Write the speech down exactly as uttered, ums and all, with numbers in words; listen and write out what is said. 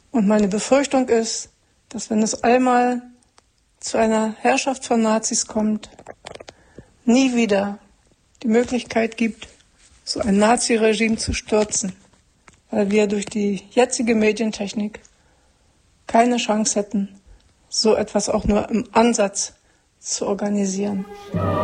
Und meine Befürchtung ist, dass wenn es einmal zu einer Herrschaft von Nazis kommt, nie wieder die Möglichkeit gibt, so ein Naziregime zu stürzen, weil wir durch die jetzige Medientechnik keine Chance hätten, so etwas auch nur im Ansatz zu organisieren.